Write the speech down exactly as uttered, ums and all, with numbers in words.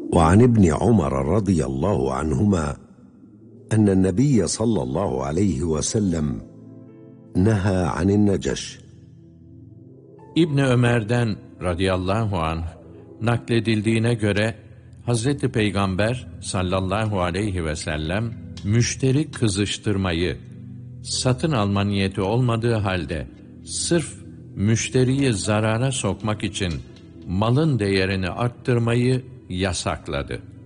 وعن ابن عمر رضي الله عنهما أن النبي صلى الله عليه وسلم نهى عن النجش. İbni Ömer'den radıyallahu anh nakledildiğine göre Hazreti Peygamber sallallahu aleyhi ve sellem müşteri kızıştırmayı, satın alma niyeti olmadığı halde sırf müşteriyi zarara sokmak için malın değerini arttırmayı yasakladı.